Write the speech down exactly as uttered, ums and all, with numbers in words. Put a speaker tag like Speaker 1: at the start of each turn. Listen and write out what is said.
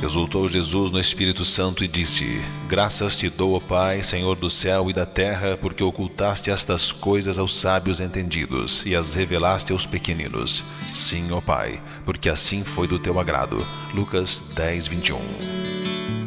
Speaker 1: Exultou Jesus no Espírito Santo e disse: Graças te dou, ó Pai, Senhor do céu e da terra, porque ocultaste estas coisas aos sábios entendidos e as revelaste aos pequeninos. Sim, ó Pai, porque assim foi do teu agrado. Lucas dez, vinte e um.